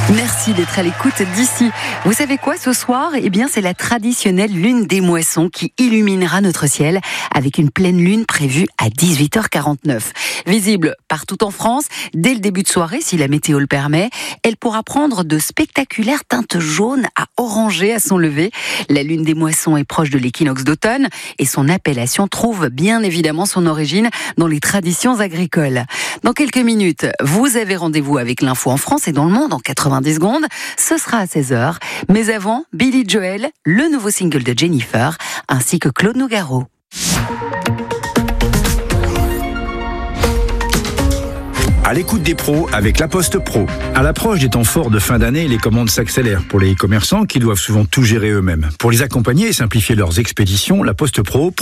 Merci d'être à l'écoute d'ici. Vous savez quoi ce soir ? Eh bien, c'est la traditionnelle lune des moissons qui illuminera notre ciel avec une pleine lune prévue à 18h49. Visible partout en France, dès le début de soirée, si la météo le permet, elle pourra prendre de spectaculaires teintes jaunes à orangées à son lever. La lune des moissons est proche de l'équinoxe d'automne et son appellation trouve bien évidemment son origine dans les traditions agricoles. Dans quelques minutes, vous avez rendez-vous avec l'info en France et dans le monde en 90 secondes. Ce sera à 16h. Mais avant, Billy Joel, le nouveau single de Jennifer, ainsi que Claude Nougaro. À l'écoute des pros avec La Poste Pro. À l'approche des temps forts de fin d'année, les commandes s'accélèrent pour les commerçants qui doivent souvent tout gérer eux-mêmes. Pour les accompagner et simplifier leurs expéditions, La Poste Pro